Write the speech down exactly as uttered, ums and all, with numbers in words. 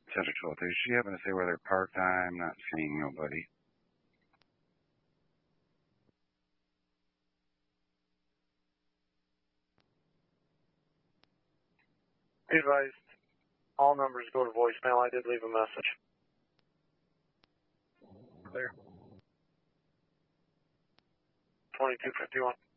Center twelve. Does she happen to say where they're parked? I'm not seeing nobody. Be advised, all numbers go to voicemail. I did leave a message. Clear. twenty-two fifty-one.